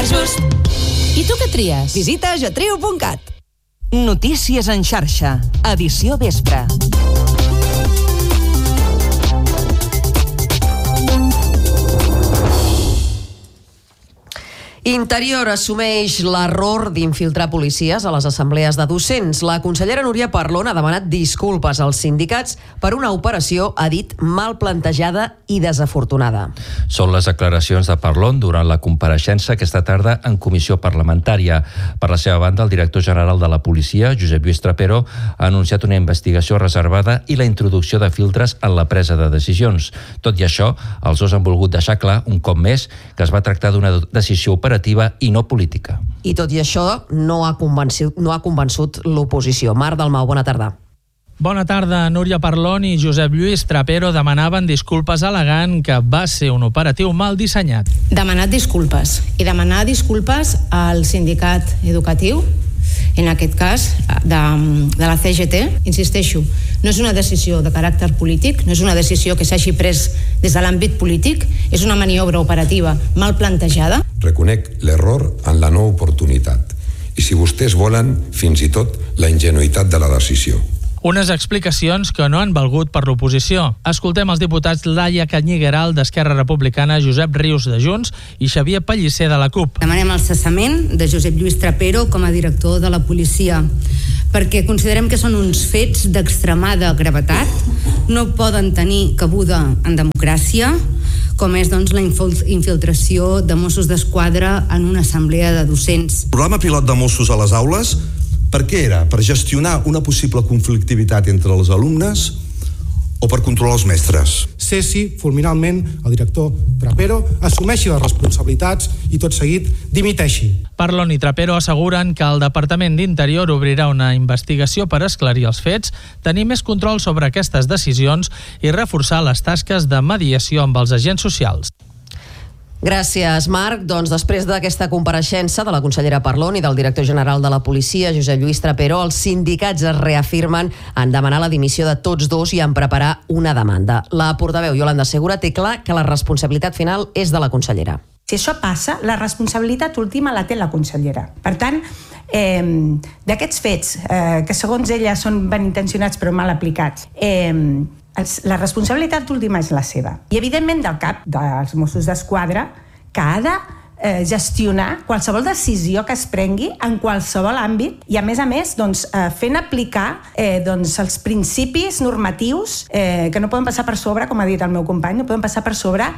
Superjust. I tu què tries? Visita jatrio.cat. Notícies en xarxa, edició vespre. Interior assumeix l'error d'infiltrar policies a les assemblees de docents. La consellera Núria Parlon ha demanat disculpes als sindicats per una operació, ha dit, mal plantejada i desafortunada. Són les declaracions de Parlon durant la compareixença aquesta tarda en comissió parlamentària. Per la seva banda, el director general de la policia, Josep Lluís Trapero, ha anunciat una investigació reservada i la introducció de filtres en la presa de decisions. Tot i això, els dos han volgut deixar clar, un cop més, que es va tractar d'una decisió operativa i no política. I tot i això, no ha convençut l'oposició. Marc Dalmau, bona tarda. Bona tarda. Núria Parlon i Josep Lluís Trapero demanaven disculpes al·legant que va ser un operatiu mal dissenyat. Demanat disculpes. I demanar disculpes al sindicat educatiu, en aquest cas de la CGT. Insisteixo, no és una decisió de caràcter polític, no és una decisió que s'hagi pres des de l'àmbit polític, és una maniobra operativa mal plantejada. Reconec l'error en la no oportunitat i, si vostès volen, fins i tot la ingenuïtat de la decisió. Unes explicacions que no han valgut per l'oposició. Escoltem els diputats Laia Canyigueral d'Esquerra Republicana, Josep Rius de Junts i Xavier Pellicer de la CUP. Demanem el cessament de Josep Lluís Trapero com a director de la policia perquè considerem que són uns fets d'extremada gravetat, no poden tenir cabuda en democràcia, com és la infiltració de Mossos d'Esquadra en una assemblea de docents. El programa pilot de Mossos a les aules, per què era? Per gestionar una possible conflictivitat entre els alumnes o per controlar els mestres? Cessi fulminalment el director Trapero, assumeixi les responsabilitats i tot seguit dimiteixi. Parlon i Trapero asseguren que el Departament d'Interior obrirà una investigació per esclarir els fets, tenir més control sobre aquestes decisions i reforçar les tasques de mediació amb els agents socials. Gràcies, Marc. Doncs després d'aquesta compareixença de la consellera Parlon i del director general de la policia, Josep Lluís Trapero, els sindicats es reafirmen en demanar la dimissió de tots dos i en preparar una demanda. La portaveu Iolanda Segura té clar que la responsabilitat final és de la consellera. Si això passa, la responsabilitat última la té la consellera. Per tant, d'aquests fets, que segons ella són ben intencionats però mal aplicats, la responsabilitat última és la seva. I evidentment del cap dels Mossos d'Esquadra, que ha de gestionar qualsevol decisió que es prengui en qualsevol àmbit i a més fent aplicar els principis normatius que no poden passar per sobre, com ha dit el meu company, no poden passar per sobre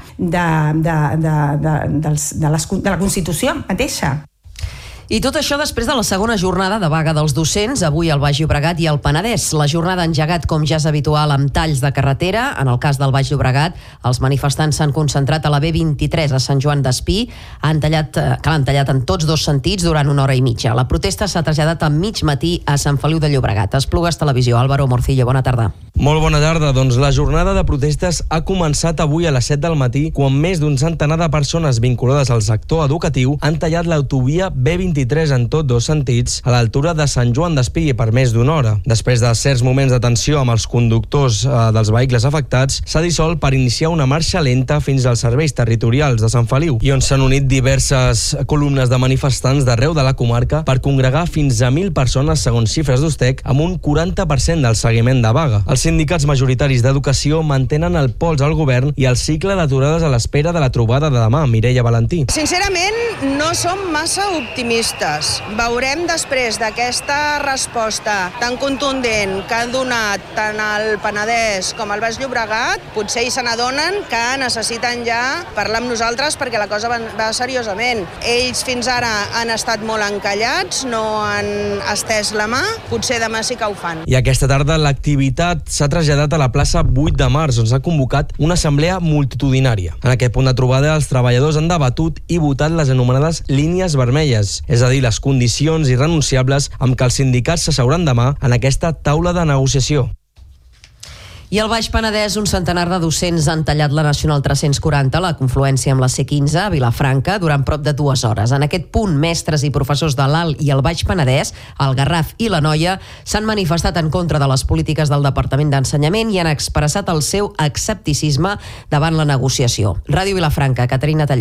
de la Constitució mateixa. I tot això després de la segona jornada de vaga dels docents, avui al Baix Llobregat i al Penedès. La jornada ha engegat, com ja és habitual, amb talls de carretera. En el cas del Baix Llobregat, els manifestants s'han concentrat a la B23 a Sant Joan d'Espí, que l'han tallat en tots dos sentits durant 1 hora i mitja. La protesta s'ha traslladat a mig matí a Sant Feliu de Llobregat. Esplugues Televisió. Álvaro Morcillo, bona tarda. Molt bona tarda. Doncs la jornada de protestes ha començat avui a les 7 del matí, quan més d'un centenar de persones vinculades al sector educatiu han tallat l'autovia B23 en tots dos sentits a l'altura de Sant Joan d'Espí per més d'1 hora. Després de certs moments de tensió amb els conductors dels vehicles afectats, s'ha dissolt per iniciar una marxa lenta fins als serveis territorials de Sant Feliu, i on s'han unit diverses columnes de manifestants d'arreu de la comarca per congregar fins a 1.000 persones, segons xifres d'Ustec, amb un 40% del seguiment de vaga. Els sindicats majoritaris d'educació mantenen el pols al govern i el cicle d'aturades a l'espera de la trobada de demà. Mireia Valentí. Sincerament, no som massa optimistes. Veurem després d'aquesta resposta tan contundent que han donat tant el Penedès com el Baix Llobregat, potser se n'adonen que necessiten ja parlar amb nosaltres perquè la cosa va seriosament. Ells fins ara han estat molt encallats, no han estès la mà, potser demà sí que ho fan. I aquesta tarda l'activitat s'ha traslladat a la plaça 8 de març, on s'ha convocat una assemblea multitudinària. En aquest punt de trobada, els treballadors han debatut i votat les anomenades línies vermelles, és a dir, les condicions irrenunciables amb què els sindicats s'asseuran demà en aquesta taula de negociació. I al Baix Penedès, un centenar de docents han tallat la Nacional 340, la confluència amb la C15 a Vilafranca, durant prop de 2 hores. En aquest punt, mestres i professors de l'Alt i el Baix Penedès, el Garraf i l'Anoia, s'han manifestat en contra de les polítiques del Departament d'Ensenyament i han expressat el seu escepticisme davant la negociació. Ràdio Vilafranca, Caterina Tallón.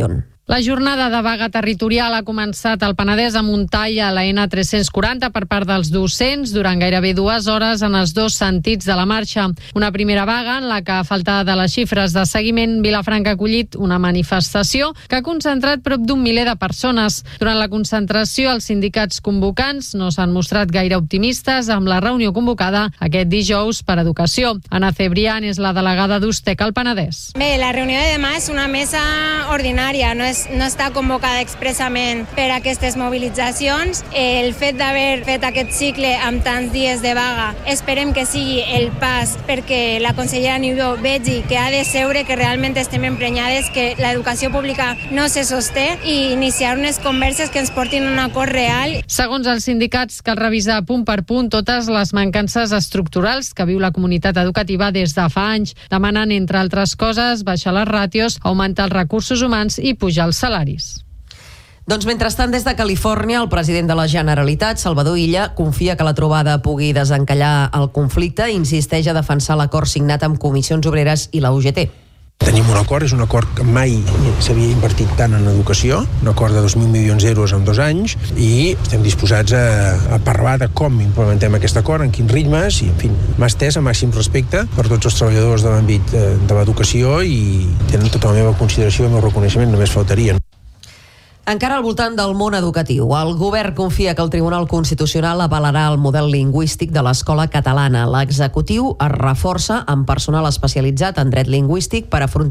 La jornada de vaga territorial ha començat al Penedès a muntar i a la N340 per part dels docents durant gairebé 2 hores en els 2 sentits de la marxa. Una primera vaga en la que, a falta de les xifres de seguiment, Vilafranca ha acollit una manifestació que ha concentrat prop d'1 miler de persones. Durant la concentració, els sindicats convocants no s'han mostrat gaire optimistes amb la reunió convocada aquest dijous per Educació. Anna Cebrián és la delegada d'Ustec al Penedès. Bé, la reunió de demà és una mesa ordinària, no està convocada expressament per a aquestes mobilitzacions. El fet d'haver fet aquest cicle amb tants dies de vaga, esperem que sigui el pas perquè la consellera Niubó vegi que ha de seure, que realment estem emprenyades, que l'educació pública no se sosté i iniciar unes converses que ens portin a un acord real. Segons els sindicats, cal revisar punt per punt totes les mancances estructurals que viu la comunitat educativa des de fa anys, demanant, entre altres coses, baixar les ràtios, augmentar els recursos humans i pujar els salaris. Doncs mentrestant, des de Califòrnia, el president de la Generalitat, Salvador Illa, confia que la trobada pugui desencallar el conflicte i insisteix a defensar l'acord signat amb Comissions Obreres i la UGT. Tenim un acord, és un acord que mai s'havia invertit tant en educació, un acord de 2.000 milions d'euros en 2 anys, i estem disposats a parlar de com implementem aquest acord, en quins ritmes, i en fi, m'ha estès a màxim respecte per tots els treballadors de l'àmbit de l'educació i tenen tota la meva consideració i el meu reconeixement, només faltaria. Encara al voltant del món educatiu, el govern confia que el Tribunal Constitucional avalarà el model lingüístic de l'escola catalana. L'executiu es reforça amb personal especialitzat en dret lingüístic per afrontar